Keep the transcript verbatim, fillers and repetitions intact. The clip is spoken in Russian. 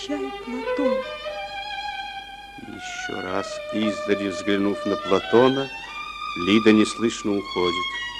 Прощай, Платон. Еще раз, издали взглянув на Платона, Лида неслышно уходит.